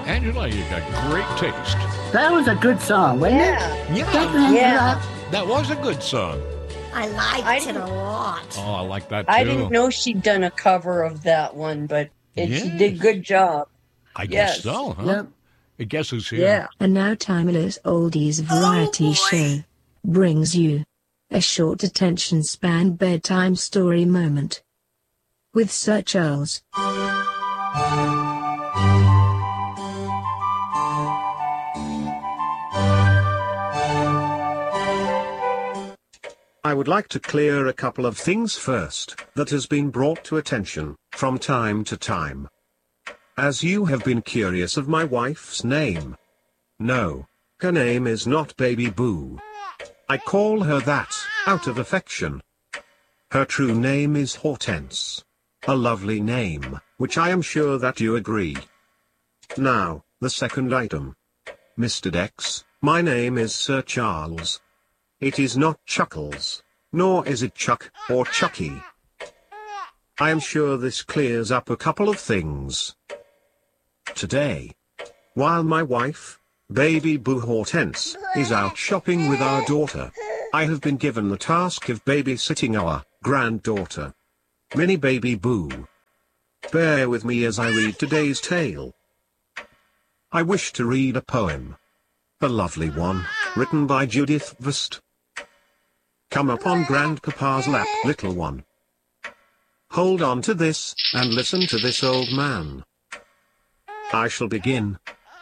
Angela, you got great taste. That was a good song, wasn't it? Yeah, Yeah. that was a good song. I liked it a lot. Oh, I like that too. I didn't know she'd done a cover of that one, but she did good job. I guess so, huh? Yep. Guess who's here? Yeah. And now Timeless Oldies Variety Show brings you a short attention span bedtime story moment with Sir Charles. I would like to clear a couple of things first that has been brought to attention from time to time. As you have been curious of my wife's name. No, her name is not Baby Boo. I call her that out of affection. Her true name is Hortense. A lovely name, which I am sure that you agree. Now, the second item. Mr. Dex, my name is Sir Charles. It is not Chuckles, nor is it Chuck or Chucky. I am sure this clears up a couple of things. Today, while my wife, Baby Boo Hortense, is out shopping with our daughter, I have been given the task of babysitting our granddaughter, Mini Baby Boo. Bear with me as I read today's tale. I wish to read a poem. A lovely one, written by Judith Vest. Come up on Grandpapa's lap, little one. Hold on to this, and listen to this old man. I shall begin.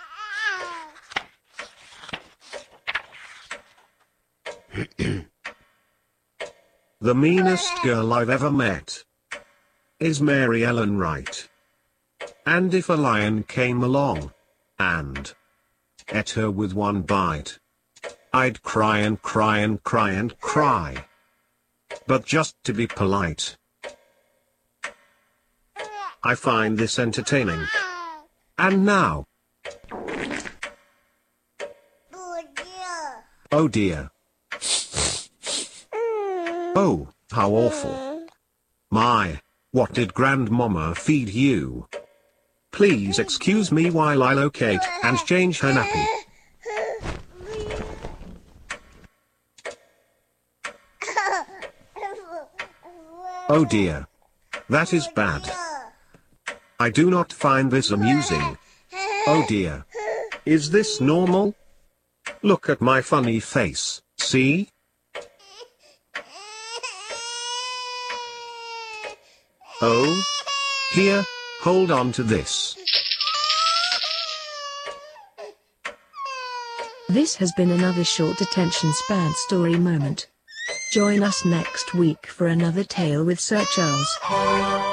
The meanest girl I've ever met is Mary Ellen Wright. And if a lion came along and ate her with one bite, I'd cry and cry and cry and cry. But just to be polite, I find this entertaining. And now. Oh dear. Oh, how awful. My, what did Grandmama feed you? Please excuse me while I locate and change her nappy. Oh dear. That is bad. I do not find this amusing. Oh dear. Is this normal? Look at my funny face, see? Oh. Here, hold on to this. This has been another short attention span story moment. Join us next week for another tale with Sir Charles.